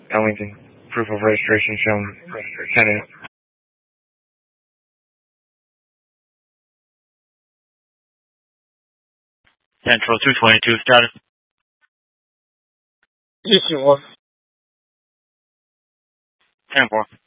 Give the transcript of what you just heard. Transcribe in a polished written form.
Ellington. Proof of registration shown 10-8. Central 222 status. 1 10-4.